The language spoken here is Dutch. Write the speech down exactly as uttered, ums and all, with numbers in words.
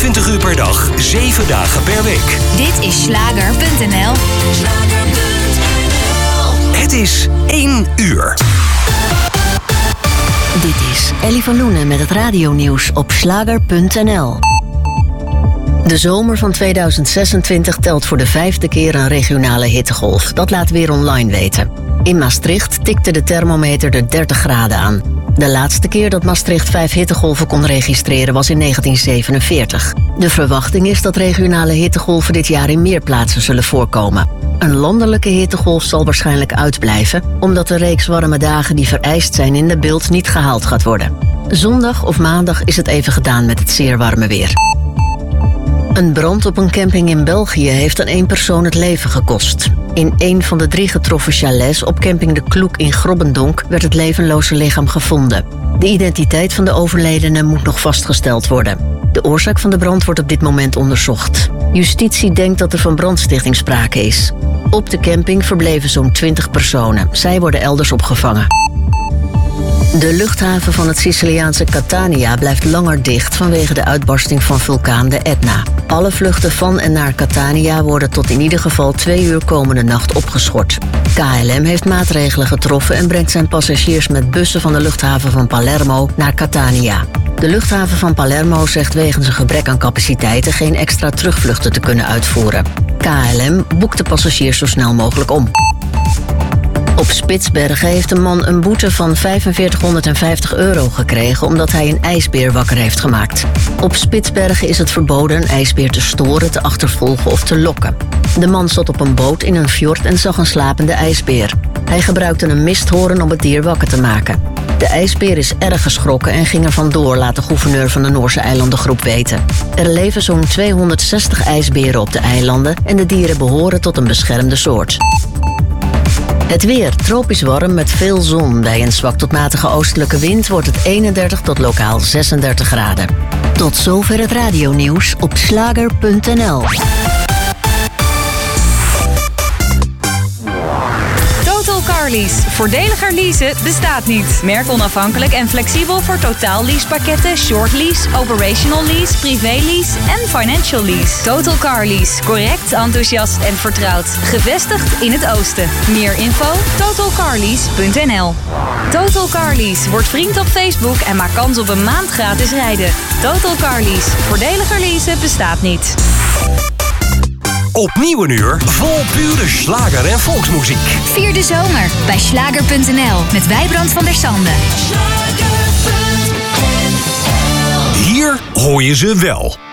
vierentwintig uur per dag, zeven dagen per week. Dit is Schlager punt n l. Het is één uur. Dit is Ellie van Loenen met het radionieuws op Schlager punt n l. De zomer van tweeduizend zesentwintig telt voor de vijfde keer een regionale hittegolf. Dat laat Weer Online weten. In Maastricht tikte de thermometer de dertig graden aan. De laatste keer dat Maastricht vijf hittegolven kon registreren was in negentien zevenenveertig. De verwachting is dat regionale hittegolven dit jaar in meer plaatsen zullen voorkomen. Een landelijke hittegolf zal waarschijnlijk uitblijven, omdat de reeks warme dagen die vereist zijn in de beeld niet gehaald gaat worden. Zondag of maandag is het even gedaan met het zeer warme weer. Een brand op een camping in België heeft aan één persoon het leven gekost. In een van de drie getroffen chalets op camping De Kloek in Grobbendonk werd het levenloze lichaam gevonden. De identiteit van de overledene moet nog vastgesteld worden. De oorzaak van de brand wordt op dit moment onderzocht. Justitie denkt dat er van brandstichting sprake is. Op de camping verbleven zo'n twintig personen. Zij worden elders opgevangen. De luchthaven van het Siciliaanse Catania blijft langer dicht vanwege de uitbarsting van vulkaan de Etna. Alle vluchten van en naar Catania worden tot in ieder geval twee uur komende nacht opgeschort. K L M heeft maatregelen getroffen en brengt zijn passagiers met bussen van de luchthaven van Palermo naar Catania. De luchthaven van Palermo zegt wegens een gebrek aan capaciteiten geen extra terugvluchten te kunnen uitvoeren. K L M boekt de passagiers zo snel mogelijk om. Op Spitsbergen heeft een man een boete van vijfenveertig honderdvijftig euro gekregen omdat hij een ijsbeer wakker heeft gemaakt. Op Spitsbergen is het verboden een ijsbeer te storen, te achtervolgen of te lokken. De man zat op een boot in een fjord en zag een slapende ijsbeer. Hij gebruikte een misthoorn om het dier wakker te maken. De ijsbeer is erg geschrokken en ging er vandoor, laat de gouverneur van de Noorse eilandengroep weten. Er leven zo'n tweehonderdzestig ijsberen op de eilanden en de dieren behoren tot een beschermde soort. Het weer, tropisch warm met veel zon. Bij een zwak tot matige oostelijke wind wordt het eenendertig tot lokaal zesendertig graden. Tot zover het radionieuws op Schlager punt n l. Total Car Lease. Voordeliger leasen bestaat niet. Merkonafhankelijk en flexibel voor totaal leasepakketten, short lease, operational lease, privé lease en financial lease. Total Car Lease. Correct, enthousiast en vertrouwd. Gevestigd in het oosten. Meer info? total car lease punt n l. Total Car Lease. Word vriend op Facebook en maak kans op een maand gratis rijden. Total Car Lease. Voordeliger leasen bestaat niet. Opnieuw een uur vol pure slager en volksmuziek. Vier de zomer bij Schlager punt n l met Wijbrand van der Sande. Hier hoor je ze wel.